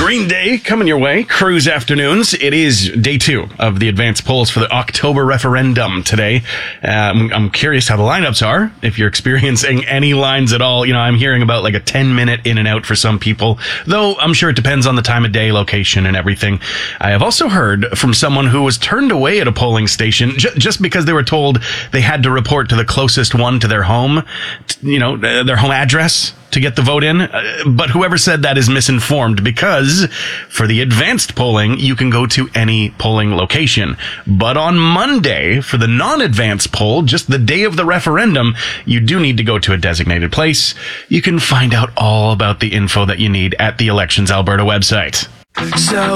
Green Day coming your way. Cruise afternoons. It is day 2 of the advanced polls for the October referendum today. I'm curious how the lineups are. If you're experiencing any lines at all, I'm hearing about like a 10-minute in and out for some people, though I'm sure it depends on the time of day, location, and everything. I have also heard from someone who was turned away at a polling station just because they were told they had to report to the closest one to their home, their home address, to get the vote in. But whoever said that is misinformed, because for the advanced polling, you can go to any polling location. But on Monday, for the non-advanced poll, just the day of the referendum, you do need to go to a designated place. You can find out all about the info that you need at the Elections Alberta website. So